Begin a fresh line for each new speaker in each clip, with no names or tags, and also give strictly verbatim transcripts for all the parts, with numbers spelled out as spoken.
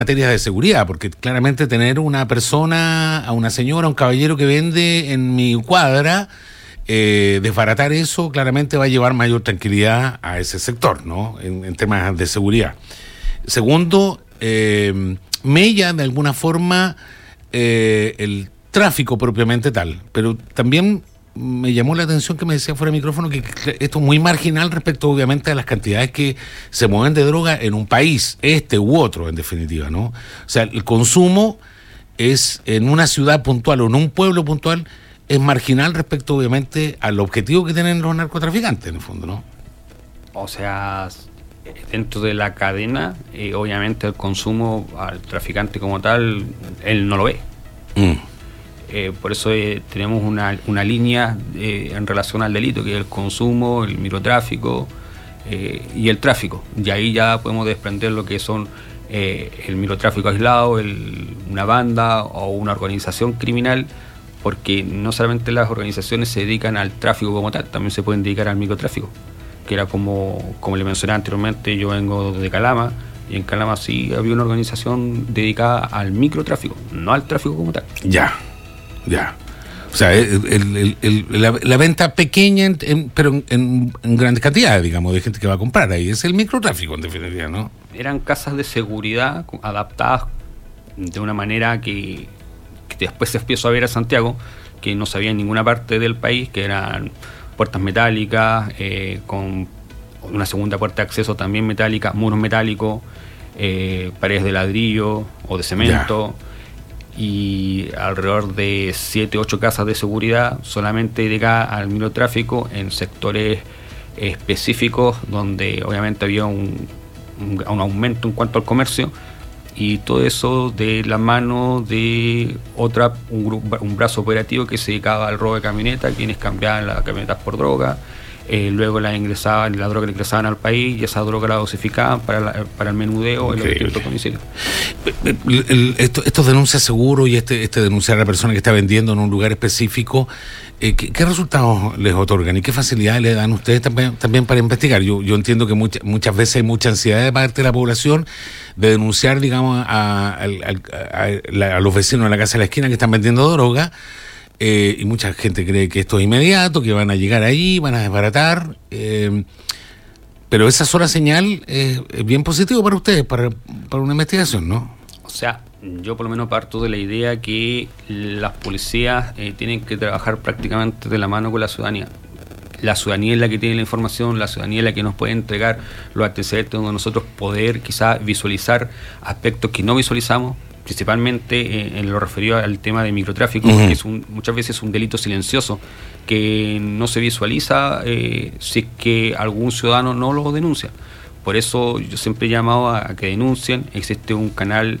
materia de seguridad, porque claramente tener una persona, a una señora, un caballero que vende en mi cuadra, eh, desbaratar eso claramente va a llevar mayor tranquilidad a ese sector, ¿no? En, en temas de seguridad. Segundo, eh, mella de alguna forma eh, el tráfico propiamente tal, pero también me llamó la atención que me decía fuera de micrófono que esto es muy marginal respecto obviamente a las cantidades que se mueven de droga en un país, este u otro en definitiva, ¿no? O sea, el consumo es en una ciudad puntual o en un pueblo puntual es marginal respecto obviamente al objetivo que tienen los narcotraficantes en el fondo, ¿no?
O sea, dentro de la cadena, eh, obviamente el consumo al traficante como tal, él no lo ve. Mm. Eh, por eso eh, tenemos una, una línea eh, en relación al delito, que es el consumo, el microtráfico eh, y el tráfico. Y ahí ya podemos desprender lo que son eh, el microtráfico aislado, el, una banda o una organización criminal, porque no solamente las organizaciones se dedican al tráfico como tal, también se pueden dedicar al microtráfico, que era como, como le mencioné anteriormente, yo vengo de Calama, y en Calama sí había una organización dedicada al microtráfico, no al tráfico como tal.
Ya. Ya, o sea, el, el, el, la, la venta pequeña, en, en, pero en, en, en grandes cantidades, digamos, de gente que va a comprar ahí, es el microtráfico en definitiva, ¿no?
Eran casas de seguridad adaptadas de una manera que, que después se empezó a ver a Santiago, que no se veía en ninguna parte del país, que eran puertas metálicas, eh, con una segunda puerta de acceso también metálica, muros metálicos, eh, paredes de ladrillo o de cemento. Ya. Y alrededor de siete u ocho casas de seguridad solamente dedicadas al microtráfico en sectores específicos donde obviamente había un, un, un aumento en cuanto al comercio, y todo eso de la mano de otra un, grupo, un brazo operativo que se dedicaba al robo de camionetas, quienes cambiaban las camionetas por droga. Eh, luego la ingresaban, la droga la ingresaban al país y esa droga la dosificaban para, la, para el menudeo en los distintos domicilios.
El, el, esto, estos denuncias seguros y este, este denunciar a la persona que está vendiendo en un lugar específico, eh, ¿qué, ¿qué resultados les otorgan y qué facilidades le dan ustedes también, también para investigar? Yo, yo entiendo que mucha, muchas veces hay mucha ansiedad de parte de la población de denunciar, digamos, a, a, a, a, a los vecinos de la casa de la esquina que están vendiendo droga. Eh, y mucha gente cree que esto es inmediato, que van a llegar ahí, van a desbaratar, eh, pero esa sola señal es, es bien positivo para ustedes, para, para una investigación, ¿no?
O sea, yo por lo menos parto de la idea que las policías eh, tienen que trabajar prácticamente de la mano con la ciudadanía. La ciudadanía es la que tiene la información, la ciudadanía es la que nos puede entregar los antecedentes, donde nosotros poder quizás visualizar aspectos que no visualizamos, principalmente eh, en lo referido al tema de microtráfico, uh-huh. que es un, muchas veces es un delito silencioso que no se visualiza eh, si es que algún ciudadano no lo denuncia. Por eso yo siempre he llamado a, a que denuncien. Existe un canal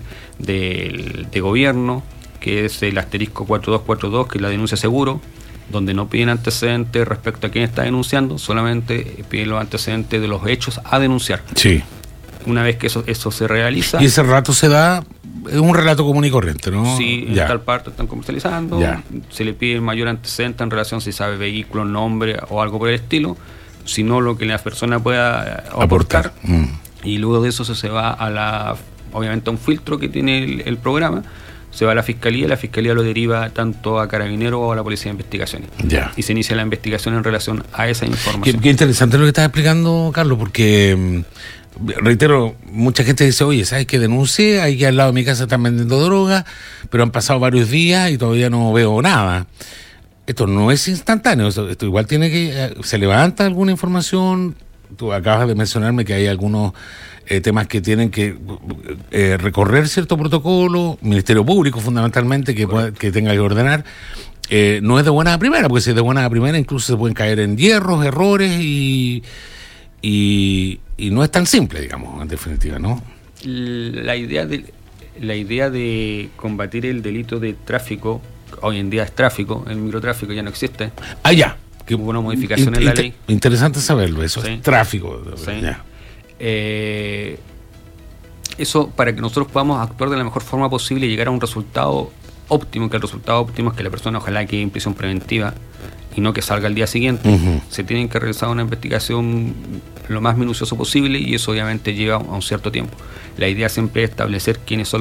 de, de gobierno que es el asterisco cuatro dos cuatro dos, que es la denuncia seguro, donde no piden antecedentes respecto a quién está denunciando, solamente piden los antecedentes de los hechos a denunciar.
Sí.
Una vez que eso, eso se realiza...
Y ese rato se da... Es un relato común y corriente, ¿no?
Sí, en
ya.
tal parte están comercializando, ya. Se le pide mayor antecedente en relación si sabe vehículo, nombre o algo por el estilo, sino lo que la persona pueda aportar. aportar. Mm. Y luego de eso se va a la, obviamente a un filtro que tiene el, el programa, se va a la fiscalía, la fiscalía lo deriva tanto a Carabineros o a la Policía de Investigaciones.
Ya.
Y se inicia la investigación en relación a esa información.
Qué, qué interesante lo que estás explicando, Carlos, porque... reitero, mucha gente dice, oye, ¿sabes qué? Denuncié, aquí al lado de mi casa están vendiendo droga, pero han pasado varios días y todavía no veo nada. Esto no es instantáneo, esto, esto igual tiene que... Se levanta alguna información, tú acabas de mencionarme que hay algunos eh, temas que tienen que eh, recorrer cierto protocolo, Ministerio Público fundamentalmente, que, pueda, que tenga que ordenar. Eh, no es de buena primera, porque si es de buena primera incluso se pueden caer en hierros, errores y... Y, y no es tan simple, digamos, en definitiva, ¿no?
La idea de la idea de combatir el delito de tráfico, hoy en día es tráfico, el microtráfico ya no existe.
Ah, ya.
Hubo una modificación in, in,
en la
in,
ley. Interesante saberlo, eso sí. Es tráfico.
Sí.
Ya.
Eh, eso para que nosotros podamos actuar de la mejor forma posible y llegar a un resultado óptimo, que el resultado óptimo es que la persona ojalá quede en prisión preventiva y no que salga al día siguiente. Uh-huh. Se tienen que realizar una investigación lo más minucioso posible y eso obviamente lleva a un cierto tiempo. La idea siempre es establecer quiénes son